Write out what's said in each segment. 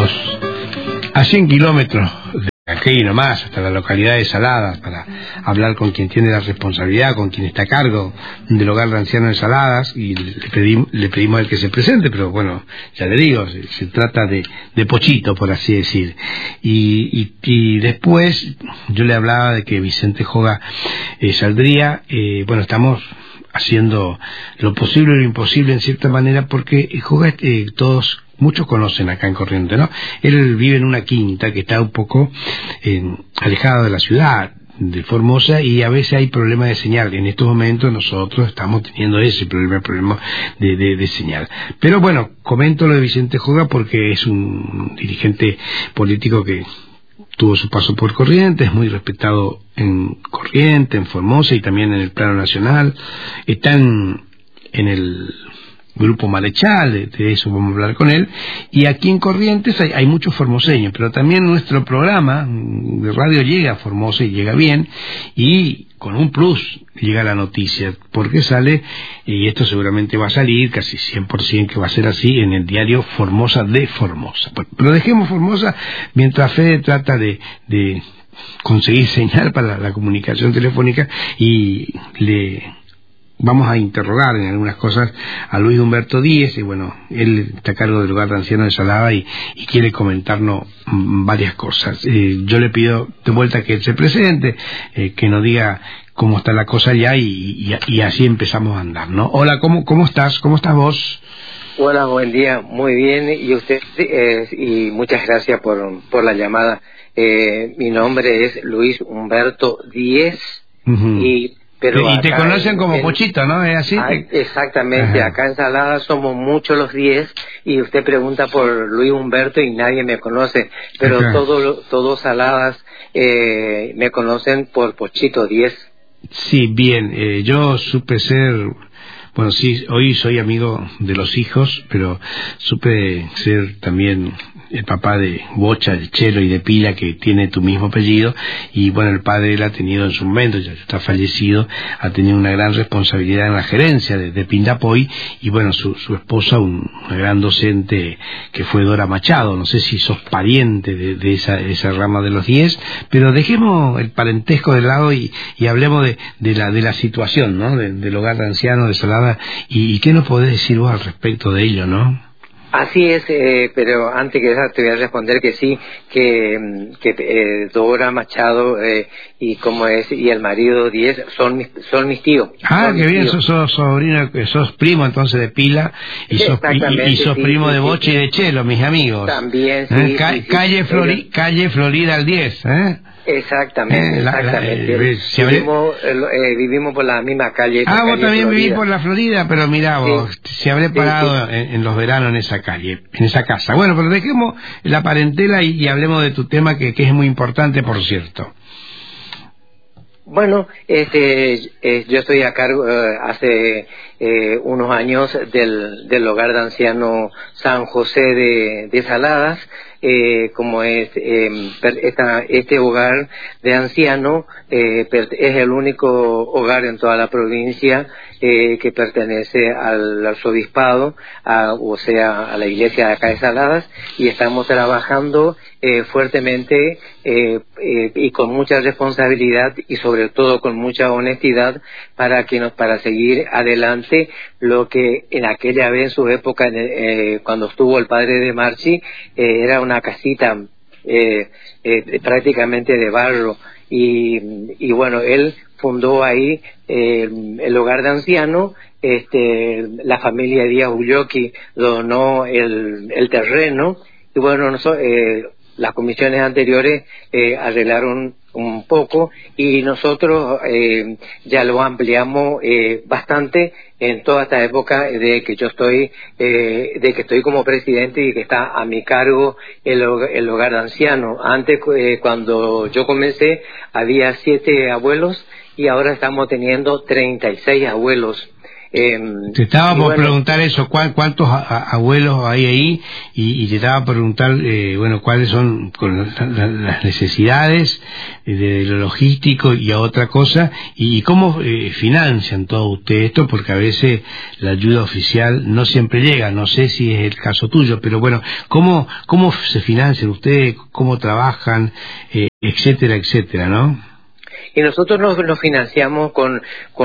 Estamos a 100 kilómetros de aquí nomás, hasta la localidad de Saladas, para hablar con quien tiene la responsabilidad, con quien está a cargo del hogar de ancianos de Saladas, y le pedimos a él que se presente, pero bueno, ya le digo, se trata de Pochito, por así decir. Y después yo le hablaba de que Vicente Joga saldría. Bueno, estamos haciendo lo posible y lo imposible en cierta manera, porque Joga, muchos conocen acá en Corrientes, ¿no? Él vive en una quinta que está un poco alejada de la ciudad de Formosa, y a veces hay problemas de señal. En estos momentos nosotros estamos teniendo ese problema de señal. Pero bueno, comento lo de Vicente Joga porque es un dirigente político que tuvo su paso por Corrientes, es muy respetado en Corrientes, en Formosa y también en el plano nacional. Está en el Grupo Marechal, de eso vamos a hablar con él. Y aquí en Corrientes hay muchos formoseños, pero también nuestro programa de radio llega a Formosa y llega bien, y con un plus llega la noticia, porque sale, y esto seguramente va a salir, casi 100% que va a ser así, en el diario Formosa de Formosa. Pero dejemos Formosa mientras Fede trata de conseguir señal para la comunicación telefónica, y vamos a interrogar en algunas cosas a Luis Humberto Díez, y bueno, él está a cargo del hogar de ancianos de Salada y quiere comentarnos varias cosas. Yo le pido de vuelta que él se presente, que nos diga cómo está la cosa allá, y así empezamos a andar, ¿no? Hola, ¿cómo estás? ¿Cómo estás vos? Hola, buen día, muy bien, y usted, y muchas gracias por la llamada. Mi nombre es Luis Humberto Díez, y te conocen como Pochito, ¿no? ¿Es así? Exactamente. Ajá. Acá en Saladas somos muchos los 10, y usted pregunta por Luis Humberto y nadie me conoce, pero todos Saladas me conocen por Pochito 10. Sí, bien, yo supe ser, bueno, sí, hoy soy amigo de los hijos, pero supe ser también el papá de Bocha, de Chelo y de Pila, que tiene tu mismo apellido, y bueno, el padre él ha tenido en su momento, ya está fallecido, ha tenido una gran responsabilidad en la gerencia de Pindapoy, y bueno, su esposa, una gran docente que fue Dora Machado. No sé si sos pariente de esa rama de los 10, pero dejemos el parentesco de lado y hablemos de la situación, ¿no? Del hogar de ancianos de Salada, y ¿qué nos podés decir vos al respecto de ello, no? Así es, pero antes que eso te voy a responder que sí, que Dora Machado y el marido 10 son mis tíos. Ah, qué bien, sos sobrino, sos primo entonces de Pila, y sos primo de Bocha y de Chelo, mis amigos. También, sí. Calle Florida al 10, ¿eh? Exactamente. Vivimos por la misma calle. Vos también vivís por la Florida, pero mirá vos, se habré parado en los veranos en esa calle, en esa casa. Bueno, pero dejemos la parentela y hablemos de tu tema, que es muy importante, por cierto. Bueno, yo estoy a cargo hace unos años del hogar de anciano San José de Saladas. Como es este hogar de anciano es el único hogar en toda la provincia que pertenece al arzobispado, o sea, a la iglesia de acá de Saladas, y estamos trabajando fuertemente y con mucha responsabilidad, y sobre todo con mucha honestidad, para seguir adelante lo que en aquella vez, en su época, cuando estuvo el padre de Marchi, era una casita prácticamente de barro, y bueno, él fundó ahí el hogar de anciano. La familia Díaz Ulloqui donó el terreno, y bueno, las comisiones anteriores arreglaron un poco, y nosotros ya lo ampliamos bastante en toda esta época de que estoy como presidente y que está a mi cargo el hogar de ancianos. Antes, cuando yo comencé, había 7 abuelos, y ahora estamos teniendo 36 abuelos. Te estaba por preguntar eso, ¿cuántos abuelos hay ahí? Y te estaba por preguntar, cuáles son las necesidades de lo logístico y a otra cosa, y cómo financian todo ustedes esto, porque a veces la ayuda oficial no siempre llega, no sé si es el caso tuyo, pero bueno, ¿cómo se financian ustedes? ¿Cómo trabajan? Etcétera, etcétera, ¿no? Y nosotros nos financiamos con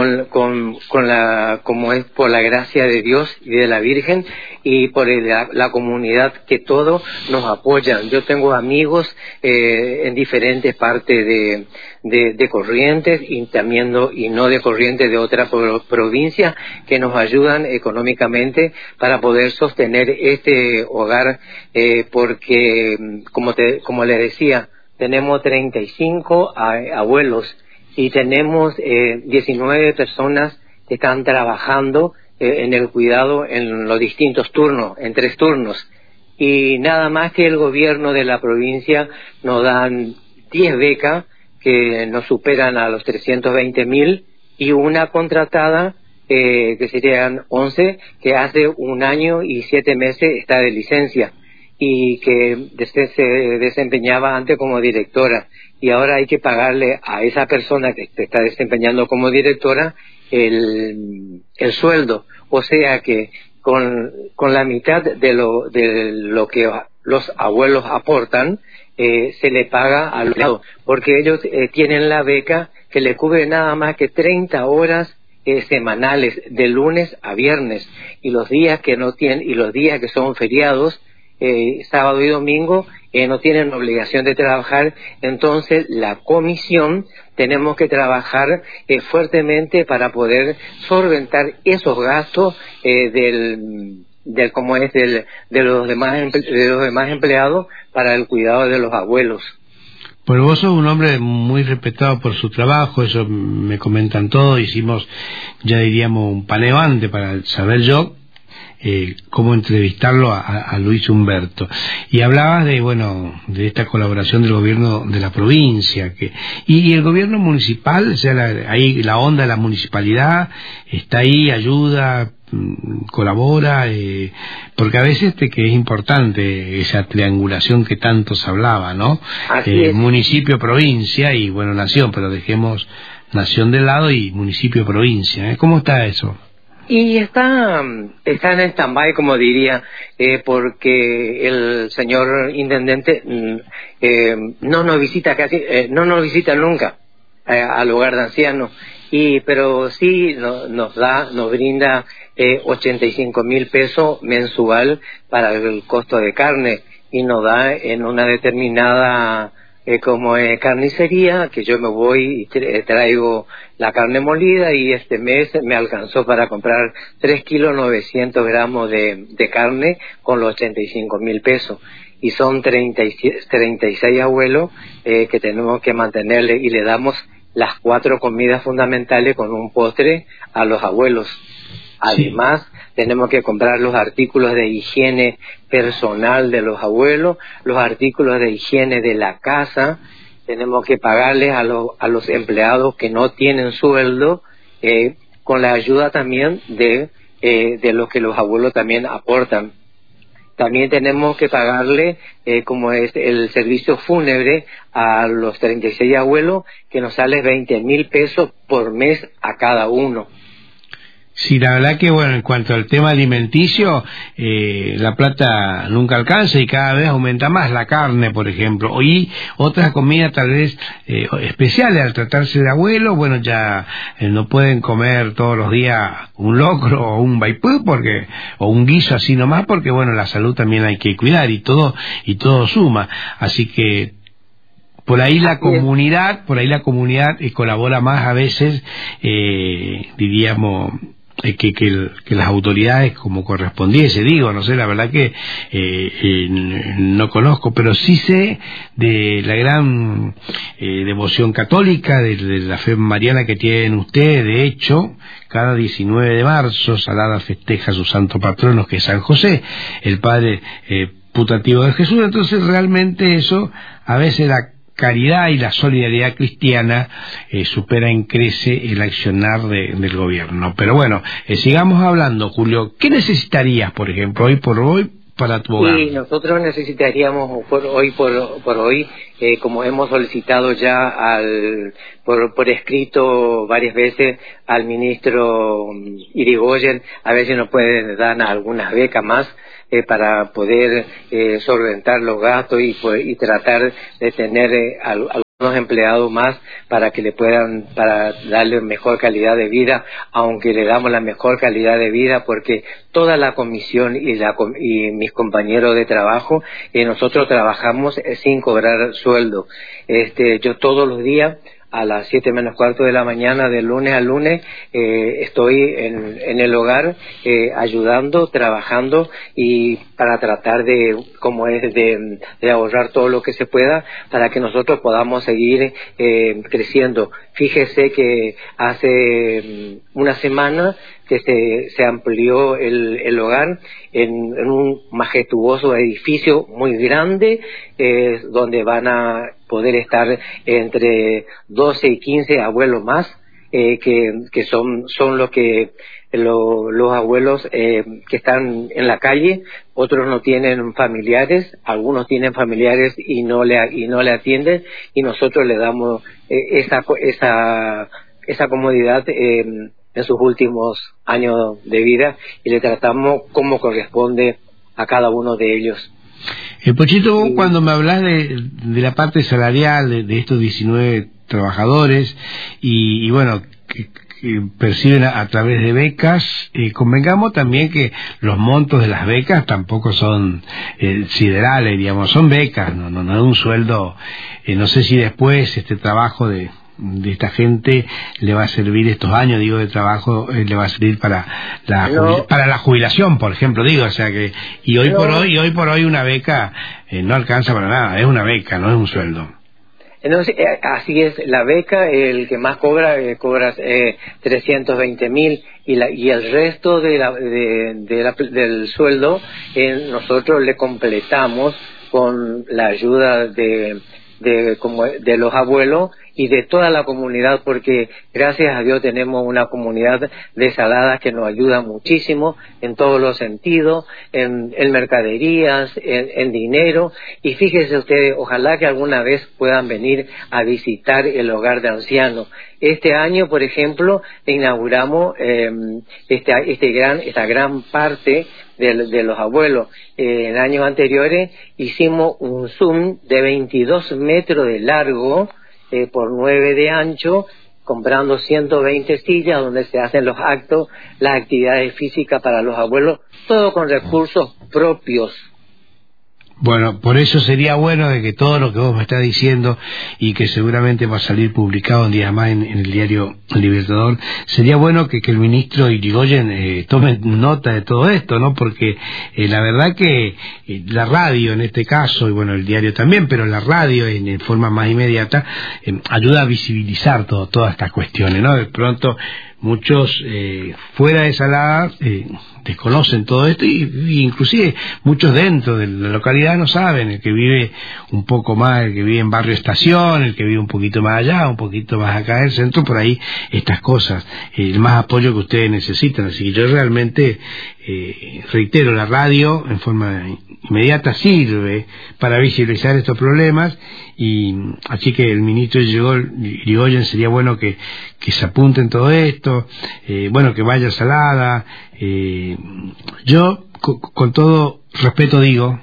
la, como es, por la gracia de Dios y de la Virgen, y por la comunidad, que todos nos apoyan. Yo tengo amigos en diferentes partes de Corrientes, y también y no de Corrientes, de otra provincia, que nos ayudan económicamente para poder sostener este hogar, porque como les decía, tenemos 35 abuelos, y tenemos 19 personas que están trabajando en el cuidado en los distintos turnos, en 3 turnos. Y nada más que el gobierno de la provincia nos dan 10 becas que nos superan a los 320.000, y una contratada que serían 11, que hace 1 año y 7 meses está de licencia, y que se desempeñaba antes como directora, y ahora hay que pagarle a esa persona que se está desempeñando como directora el sueldo. O sea que con la mitad de lo que los abuelos aportan, se le paga al lado, porque ellos tienen la beca que le cubre nada más que 30 horas semanales, de lunes a viernes, y los días que no tienen, y los días que son feriados, sábado y domingo, no tienen obligación de trabajar. Entonces la comisión tenemos que trabajar fuertemente para poder solventar esos gastos de los demás empleados para el cuidado de los abuelos. Pues vos sos un hombre muy respetado por su trabajo, eso me comentan todos. Hicimos, ya diríamos, un paneo antes para saber yo cómo entrevistarlo a Luis Humberto, y hablabas de esta colaboración del gobierno de la provincia, y el gobierno municipal, o sea, ahí la onda de la municipalidad está ahí, ayuda, colabora, porque a veces que es importante esa triangulación que tanto se hablaba, ¿no? Municipio, provincia y nación, pero dejemos nación de lado y municipio, provincia, ¿cómo está eso? Y está en stand-by, como diría, porque el señor intendente no nos visita visita nunca al hogar de ancianos, pero sí nos brinda 85.000 pesos mensual para el costo de carne, y nos da en una determinada carnicería, que yo me voy y traigo la carne molida, y este mes me alcanzó para comprar 3 kilos 900 gramos de carne con los 85.000 pesos, y son 36 abuelos que tenemos que mantenerle, y le damos las 4 comidas fundamentales con un postre a los abuelos. Además, tenemos que comprar los artículos de higiene personal de los abuelos, los artículos de higiene de la casa. Tenemos que pagarles a los empleados que no tienen sueldo, con la ayuda también de lo que los abuelos también aportan. También tenemos que pagarle, como es el servicio fúnebre, a los 36 abuelos, que nos sale 20.000 pesos por mes a cada uno. Sí, la verdad que en cuanto al tema alimenticio, la plata nunca alcanza, y cada vez aumenta más la carne, por ejemplo, y otras comidas tal vez especiales. Al tratarse de abuelos, ya no pueden comer todos los días un locro o un vaipú, o un guiso así nomás, porque la salud también hay que cuidar, y todo suma. Así que por ahí la comunidad colabora más a veces, diríamos, que las autoridades como correspondiese. No sé, la verdad que no conozco, pero sí sé de la gran devoción católica, de la fe mariana que tienen ustedes. De hecho, cada 19 de marzo Salada festeja a su santo patrono, que es San José, el padre putativo de Jesús. Entonces realmente eso a veces da caridad y la solidaridad cristiana supera en crece el accionar del gobierno. Pero bueno, sigamos hablando, Julio. ¿Qué necesitarías, por ejemplo, hoy por hoy para tu hogar? Sí, nosotros necesitaríamos por hoy, como hemos solicitado ya por escrito varias veces al ministro Irigoyen, a ver si nos pueden dar algunas becas más para poder solventar los gastos y tratar de tener algunos empleados más para que para darle mejor calidad de vida, aunque le damos la mejor calidad de vida, porque toda la comisión y mis compañeros de trabajo, nosotros trabajamos sin cobrar sueldo. Yo todos los días a las 7 menos cuarto de la mañana, de lunes a lunes, estoy en el hogar ayudando, trabajando, y para tratar de ahorrar todo lo que se pueda para que nosotros podamos seguir creciendo. Fíjese que hace una semana que se amplió el hogar en un majestuoso edificio muy grande, donde van a poder estar entre 12 y 15 abuelos más, que son los abuelos que están en la calle. Otros no tienen familiares, algunos tienen familiares y no le atienden, y nosotros le damos esa comodidad en sus últimos años de vida, y le tratamos como corresponde a cada uno de ellos. Pochito, vos cuando me hablas de la parte salarial de estos 19 trabajadores y bueno, que perciben a través de becas, convengamos también que los montos de las becas tampoco son siderales, digamos, son becas, no es un sueldo. No sé si después este trabajo de esta gente le va a servir, estos años de trabajo le va a servir para la jubilación, por ejemplo, o sea que hoy por hoy una beca no alcanza para nada, es una beca, no es un sueldo. Entonces, así es, la beca, el que más cobra 320.000, y el resto del sueldo nosotros le completamos con la ayuda de los abuelos y de toda la comunidad, porque gracias a Dios tenemos una comunidad de Saladas que nos ayuda muchísimo en todos los sentidos, en mercaderías, en dinero. Y fíjense ustedes, ojalá que alguna vez puedan venir a visitar el hogar de ancianos. Este año, por ejemplo, inauguramos esta gran parte de los abuelos. En años anteriores hicimos un Zoom de 22 metros de largo por 9 de ancho, comprando 120 sillas donde se hacen los actos, las actividades físicas para los abuelos, todo con recursos propios. Bueno, por eso sería bueno de que todo lo que vos me estás diciendo, y que seguramente va a salir publicado un día más en el diario El Libertador, sería bueno que el ministro Irigoyen tome nota de todo esto, ¿no? Porque la verdad que la radio en este caso, y bueno, el diario también, pero la radio en forma más inmediata ayuda a visibilizar todas estas cuestiones, ¿no? De pronto muchos fuera de Saladas desconocen todo esto, y inclusive muchos dentro de la localidad no saben, el que vive un poco más, el que vive en Barrio Estación, el que vive un poquito más allá, un poquito más acá del centro, por ahí estas cosas, el más apoyo que ustedes necesitan. Así que yo realmente reitero, la radio en forma inmediata sirve para visibilizar estos problemas, y así que el ministro Irigoyen sería bueno que se apunte en todo esto, bueno, que vaya a Salada. Yo con todo respeto digo,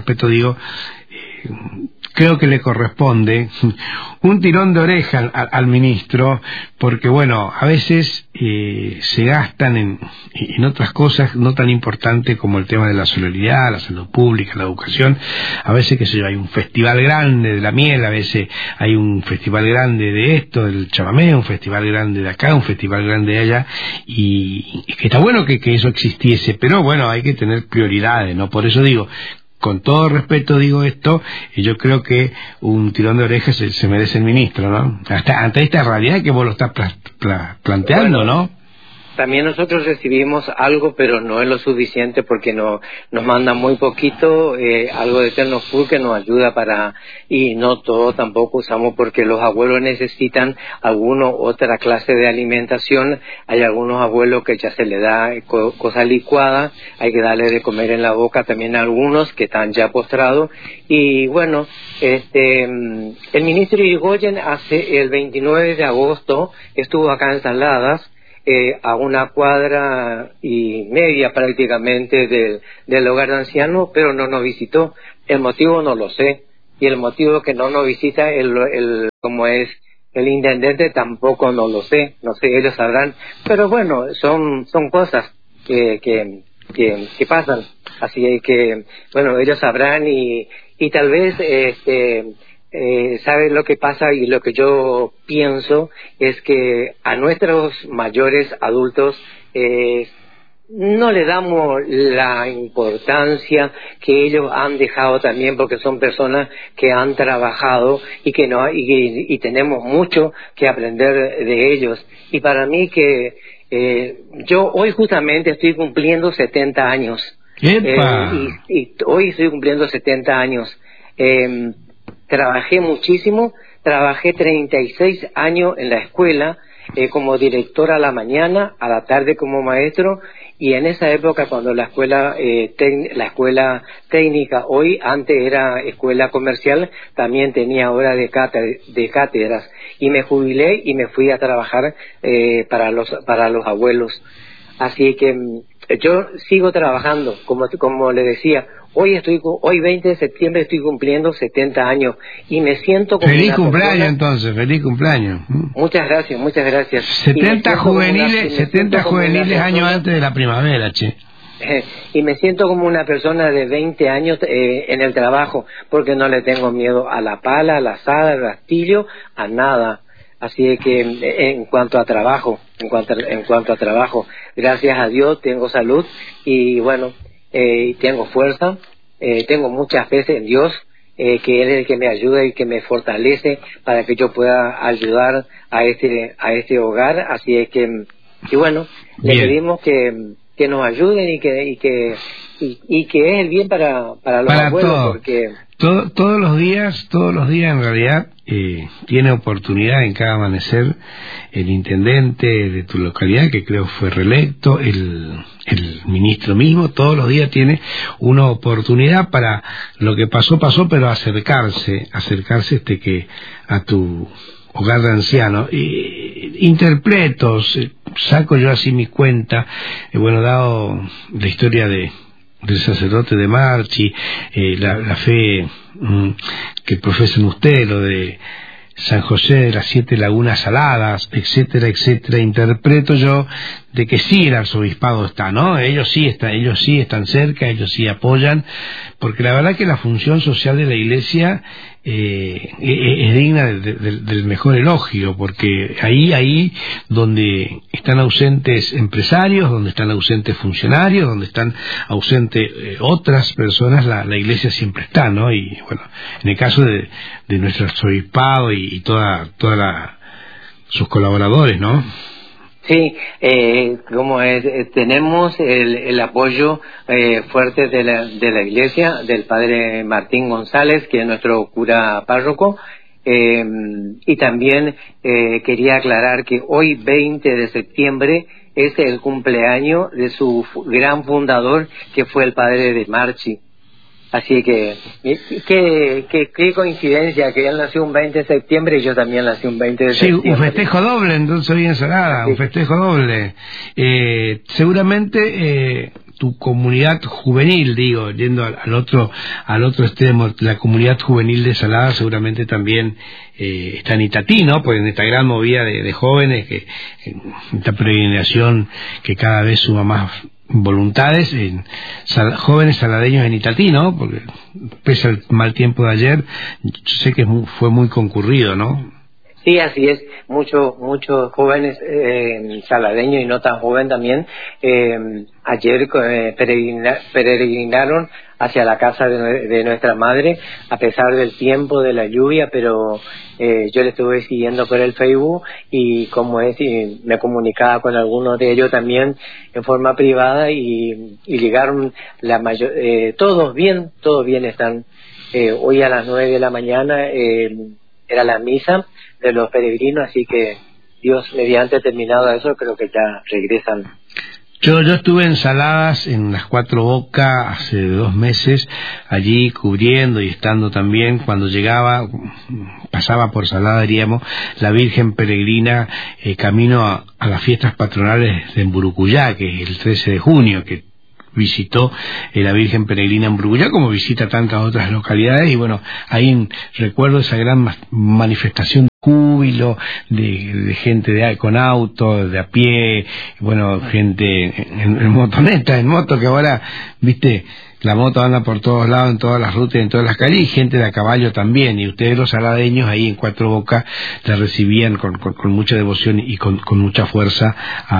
creo que le corresponde un tirón de oreja al ministro, porque bueno, a veces se gastan en otras cosas no tan importantes como el tema de la solidaridad, la salud pública, la educación. A veces, qué sé yo, hay un festival grande de la miel, a veces hay un festival grande de esto, del chamamé, un festival grande de acá, un festival grande de allá, y que está bueno que eso existiese, pero bueno, hay que tener prioridades, ¿no? Por eso digo, con todo respeto digo esto, y yo creo que un tirón de orejas se merece el ministro, ¿no? Ante esta realidad que vos lo estás planteando, bueno, ¿no? también nosotros recibimos algo, pero no es lo suficiente porque nos mandan muy poquito, algo de Eterno Food que nos ayuda y no todo tampoco usamos porque los abuelos necesitan otra clase de alimentación. Hay algunos abuelos que ya se les da cosa licuada, hay que darle de comer en la boca, también a algunos que están ya postrados. Y bueno, el ministro Irigoyen el 29 de agosto estuvo acá en Saladas, a 1,5 cuadras prácticamente del hogar de ancianos, pero no nos visitó. El motivo no lo sé, y el motivo que no nos visita como es el intendente tampoco no lo sé, no sé, ellos sabrán, pero bueno, son cosas que pasan, así que bueno, ellos sabrán y tal vez saben lo que pasa, y lo que yo pienso es que a nuestros mayores adultos no le damos la importancia que ellos han dejado también, porque son personas que han trabajado y tenemos mucho que aprender de ellos. Y para mí yo hoy justamente estoy cumpliendo 70 años. Y hoy estoy cumpliendo 70 años. Trabajé muchísimo, trabajé 36 años en la escuela, como director a la mañana, a la tarde como maestro, y en esa época cuando la escuela técnica, antes era escuela comercial, también tenía horas de cátedras, y me jubilé y me fui a trabajar para los abuelos. Así que yo sigo trabajando, como le decía. Hoy 20 de septiembre estoy cumpliendo 70 años y me siento como feliz cumpleaños entonces, feliz cumpleaños. Muchas gracias. 70 juveniles años antes de la primavera, che. Y me siento como una persona de 20 años en el trabajo, porque no le tengo miedo a la pala, a la azada, al rastillo, a nada. Así que en cuanto a trabajo, gracias a Dios tengo salud y bueno, tengo fuerza, tengo mucha fe en Dios, que Él es el que me ayuda y que me fortalece para que yo pueda ayudar a este hogar. Así es que bueno, le pedimos que nos ayuden y que es el bien para los abuelos, todo. porque todos los días en realidad tiene oportunidad en cada amanecer el intendente de tu localidad, que creo fue reelecto, el ministro mismo, todos los días tiene una oportunidad para lo que pasó, pero acercarse a tu hogar de ancianos. Interpreto, saco yo así mi cuenta, dado la historia del sacerdote de Marchi, la fe que profesan ustedes, lo de San José de las 7 lagunas saladas, etcétera, interpreto yo de que sí el arzobispado está, ¿no? Ellos sí están cerca, ellos sí apoyan, porque la verdad que la función social de la Iglesia es digna del mejor elogio, porque ahí donde están ausentes empresarios, donde están ausentes funcionarios, donde están ausentes otras personas, la Iglesia siempre está, ¿no? Y bueno, en el caso de nuestro arzobispado y toda sus colaboradores, ¿no? Sí, tenemos el apoyo fuerte de la Iglesia, del Padre Martín González, que es nuestro cura párroco, y también quería aclarar que hoy 20 de septiembre es el cumpleaños de su gran fundador, que fue el padre de Marchi. Así que, qué coincidencia, que él nació un 20 de septiembre y yo también nací un 20 de septiembre. Sí, un festejo doble, entonces hoy en Salada, sí. Un festejo doble. Seguramente tu comunidad juvenil, yendo al otro extremo, la comunidad juvenil de Salada seguramente también está en Itatí, ¿no? Pues en esta gran movida de jóvenes, esta peregrinación que cada vez suma más voluntades, jóvenes saladeños en Itatí, ¿no? Porque pese al mal tiempo de ayer, yo sé que fue muy concurrido, ¿no? Sí, así es. Muchos jóvenes saladeños y no tan jóvenes también ayer peregrinaron hacia la casa de nuestra madre, a pesar del tiempo, de la lluvia, pero yo le estuve siguiendo por el Facebook y y me comunicaba con algunos de ellos también en forma privada y llegaron todos bien están. Hoy a las 9 de la mañana era la misa de los peregrinos, así que Dios mediante terminado eso creo que ya regresan. Yo estuve en Saladas, en las Cuatro Bocas, hace 2 meses, allí cubriendo y estando también. Cuando pasaba por Salada, diríamos, la Virgen Peregrina, camino a las fiestas patronales de Mburucuyá, que es el 13 de junio, que visitó la Virgen Peregrina en Mburucuyá, como visita tantas otras localidades, y bueno, ahí recuerdo esa gran manifestación de júbilo, de gente con auto, de a pie, bueno, gente en motoneta, en moto, que ahora, viste, la moto anda por todos lados, en todas las rutas, en todas las calles, y gente de a caballo también, y ustedes los saladeños ahí en Cuatro Bocas la recibían con mucha devoción y con mucha fuerza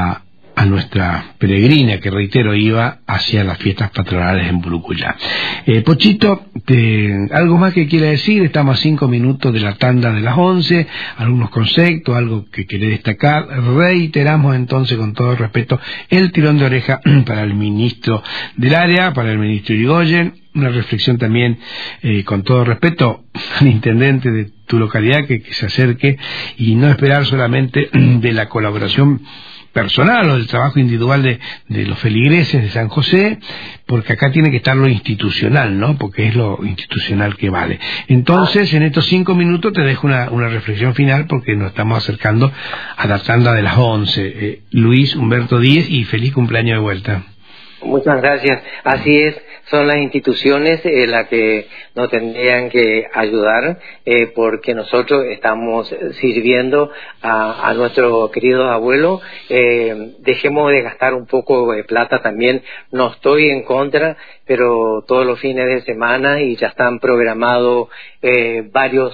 a nuestra peregrina, que reitero, iba hacia las fiestas patronales en Mburucuyá. Pochito, ¿algo más que quiera decir? Estamos a 5 minutos de la tanda de las 11, algunos conceptos, algo que quiere destacar. Reiteramos entonces, con todo respeto, el tirón de oreja para el ministro del área, para el ministro Irigoyen, una reflexión también, con todo respeto, al intendente de tu localidad, que se acerque y no esperar solamente de la colaboración personal o del trabajo individual de los feligreses de San José, porque acá tiene que estar lo institucional, ¿no? Porque es lo institucional que vale. Entonces, en estos 5 minutos te dejo una reflexión final, porque nos estamos acercando a la tanda de las 11. Luis Humberto Díez, y feliz cumpleaños de vuelta. Muchas gracias. Así es, son las instituciones las que nos tendrían que ayudar, porque nosotros estamos sirviendo a nuestro querido abuelo. Dejemos de gastar un poco de plata también. No estoy en contra, pero todos los fines de semana, y ya están programados varios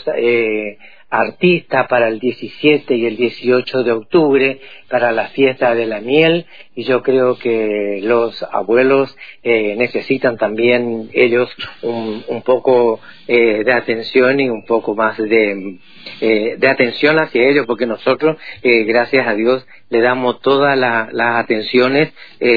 artistas para el 17 y el 18 de octubre, para la fiesta de la miel, y yo creo que los abuelos necesitan también ellos un poco de atención, y un poco más de atención hacia ellos, porque nosotros, gracias a Dios, le damos todas las atenciones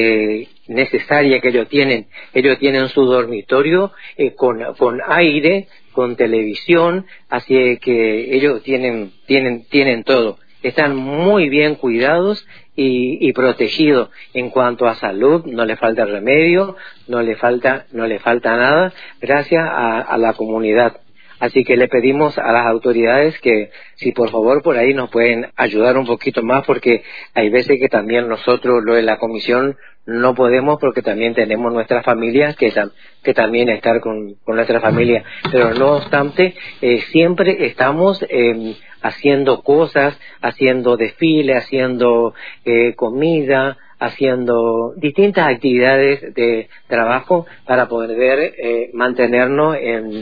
necesarias que ellos tienen. Ellos tienen su dormitorio con aire, con televisión, así que ellos tienen todo. Están muy bien cuidados y protegidos. En cuanto a salud, no le falta remedio, no le falta nada, gracias a la comunidad. Así que le pedimos a las autoridades que, si por favor por ahí nos pueden ayudar un poquito más, porque hay veces que también nosotros, lo de la comisión, no podemos, porque también tenemos nuestras familias que también estar con nuestra familia. Pero no obstante, siempre estamos haciendo cosas, haciendo desfiles, haciendo comida, haciendo distintas actividades de trabajo para poder mantenernos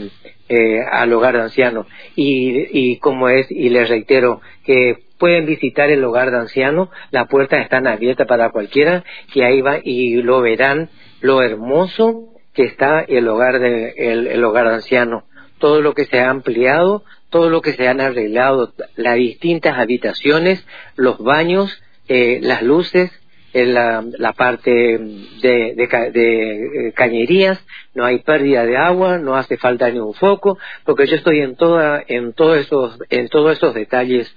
al hogar de ancianos. Y como es, y les reitero, que pueden visitar el hogar de ancianos, las puertas están abiertas para cualquiera, que ahí va y lo verán, lo hermoso que está el hogar de ancianos. Todo lo que se ha ampliado, todo lo que se han arreglado, las distintas habitaciones, los baños, las luces, la parte de cañerías, no hay pérdida de agua, no hace falta ni un foco, porque yo estoy en todos esos detalles.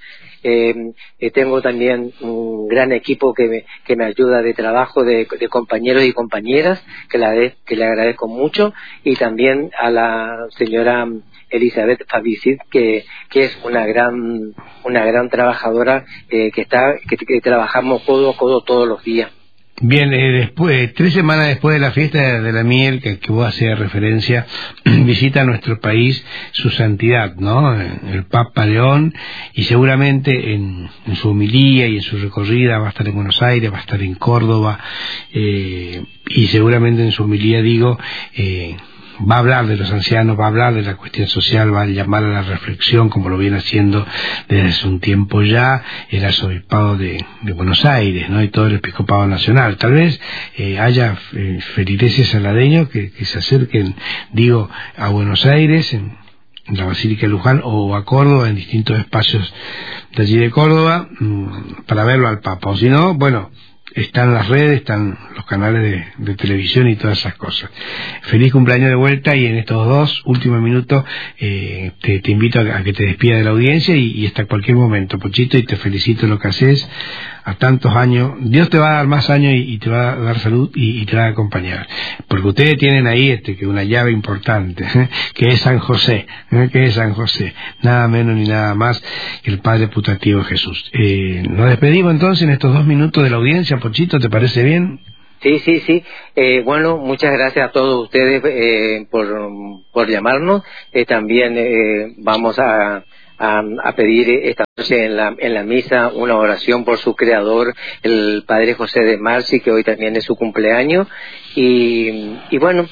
Tengo también un gran equipo que me ayuda de trabajo, de compañeros y compañeras, que le agradezco mucho, y también a la señora Elizabeth Fabicid, que es una gran trabajadora, que trabajamos codo a codo todos los días. Bien, después, 3 semanas después de la fiesta de la miel, que vos hacías referencia, visita a nuestro país su santidad, ¿no? El Papa León, y seguramente en su homilía y en su recorrida va a estar en Buenos Aires, va a estar en Córdoba, y seguramente en su homilía, va a hablar de los ancianos, va a hablar de la cuestión social, va a llamar a la reflexión, como lo viene haciendo desde hace un tiempo ya el arzobispado de Buenos Aires, ¿no? Y todo el episcopado nacional. Tal vez haya feligreses saladeños que se acerquen, digo, a Buenos Aires, en la Basílica de Luján, o a Córdoba, en distintos espacios de allí de Córdoba, para verlo al Papa. O si no, bueno, están las redes, están los canales de televisión y todas esas cosas. Feliz cumpleaños de vuelta, y en estos 2 últimos minutos te invito a que te despidas de la audiencia y hasta cualquier momento, Pochito, y te felicito lo que haces a tantos años. Dios te va a dar más años y te va a dar salud y te va a acompañar, porque ustedes tienen ahí que una llave importante, que es San José, nada menos ni nada más que el Padre putativo Jesús. Nos despedimos entonces en estos 2 minutos de la audiencia, Pochito, ¿te parece bien? Sí. Bueno, muchas gracias a todos ustedes por llamarnos. También vamos a pedir esta noche en la misa una oración por su creador, el Padre José de Marci, que hoy también es su cumpleaños. Y bueno,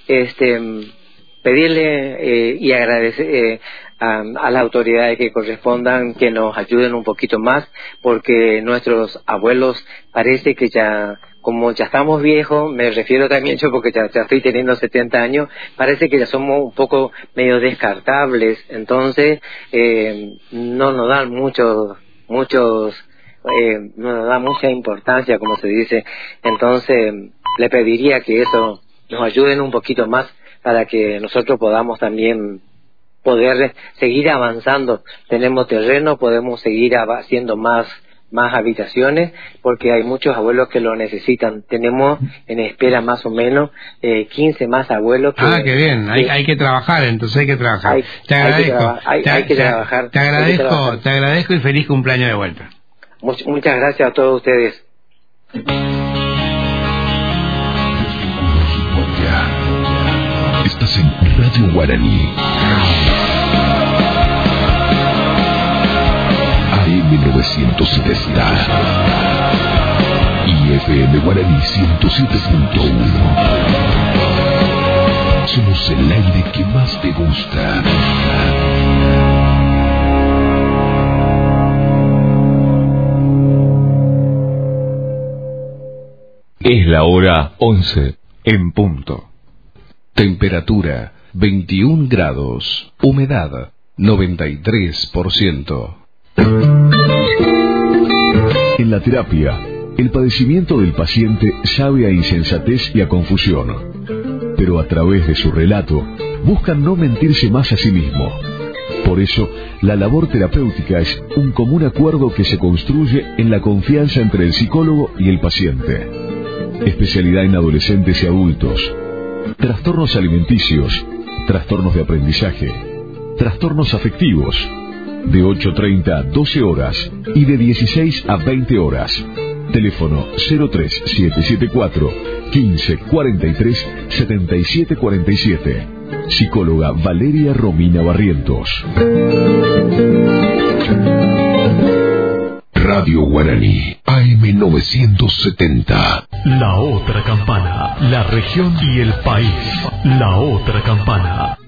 pedirle y agradecer a las autoridades que correspondan que nos ayuden un poquito más, porque nuestros abuelos parece que como ya estamos viejos, me refiero también yo porque ya estoy teniendo 70 años, parece que ya somos un poco medio descartables, entonces no nos dan no nos da mucha importancia, como se dice. Entonces le pediría que eso nos ayuden un poquito más para que nosotros podamos también poder seguir avanzando. Tenemos terreno, podemos seguir haciendo más habitaciones, porque hay muchos abuelos que lo necesitan. Tenemos en espera más o menos 15 más abuelos. Qué bien, hay que trabajar, entonces hay que trabajar. Te agradezco y feliz cumpleaños de vuelta. Muchas gracias a todos ustedes. Estás en Radio Guaraní. AM970 y FM Guaraní 107.1. Somos el aire que más te gusta. Es la hora 11 en punto. Temperatura 21 grados. Humedad 93%. En la terapia, el padecimiento del paciente sabe a insensatez y a confusión, pero a través de su relato buscan no mentirse más a sí mismo. Por eso, la labor terapéutica es un común acuerdo que se construye en la confianza entre el psicólogo y el paciente. Especialidad en adolescentes y adultos, trastornos alimenticios, trastornos de aprendizaje, trastornos afectivos, de 8:30 a 12 horas y de 16 a 20 horas. Teléfono 03774 1543 7747. Psicóloga Valeria Romina Barrientos. Radio Guaraní, AM970. La otra campana, la región y el país. La otra campana.